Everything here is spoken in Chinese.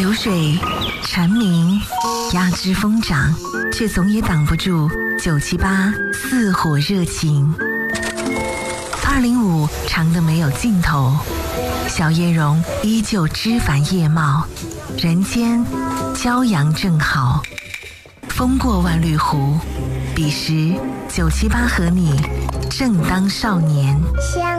流水，蝉鸣，鸦枝疯长，却总也挡不住978似火热情。205长得没有尽头，小叶榕依旧枝繁叶茂，人间骄阳正好。风过万绿湖，彼时978和你正当少年。